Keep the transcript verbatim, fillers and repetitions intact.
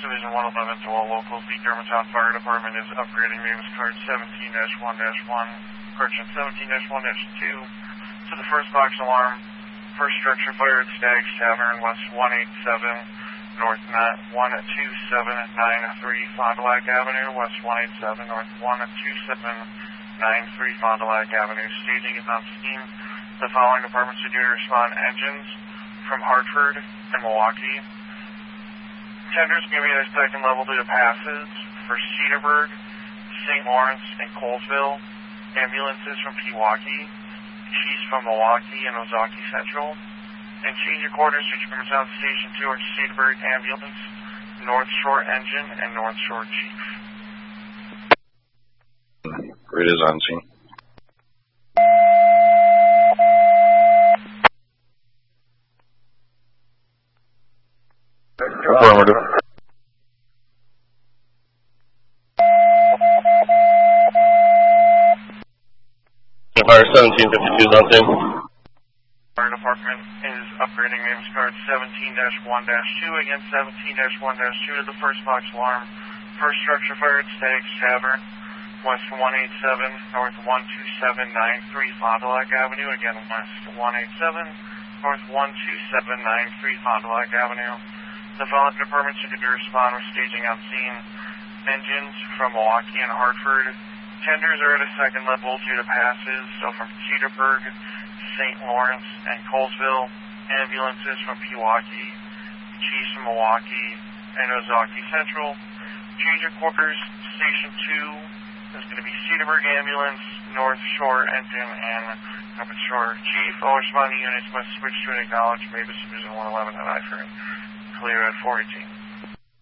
Division one eleven to all locals. The Germantown Fire Department is upgrading Mavis card seventeen dash one dash one, correction, seventeen dash one dash two to the first box alarm. First structure fire at Stag's Tavern, West one eighty-seven, North one two seven nine three Fond du Lac Avenue, West one eighty-seven, North one two seven nine three Fond du Lac Avenue. Staging is on scene. The following departments are due to respond: engines from Hartford and Milwaukee. Tenders going to be at a second level due to passes for Cedarburg, Saint Lawrence, and Colesville. Ambulances from Pewaukee, Chiefs from Milwaukee and Ozaki Central. And change your quarters to Germantown Station two or Cedarburg Ambulance, North Shore Engine, and North Shore Chief. Grid is on scene. Affirmative. Fire seventeen fifty-two is on scene. Fire Department is upgrading Mavis card seventeen dash one dash two, again seventeen dash one dash two to the first box alarm. First structure fire at Stag's Tavern, West one eighty-seven, North one two seven nine three Fond du Lac Avenue, again West one eighty-seven, North one two seven nine three Fond du Lac Avenue. The following departments are due to respond with staging on scene: engines from Milwaukee and Hartford. Tenders are at a second level due to passes, so from Cedarburg, Saint Lawrence, and Colesville. Ambulances from Pewaukee, Chiefs from Milwaukee, and Ozaki Central. Change your quarters, Station two is going to be Cedarburg Ambulance, North Shore Engine, and North Shore Chief. All responding units must switch to an acknowledged Mavis Division one eleven at I F R N. Clear at four eighteen.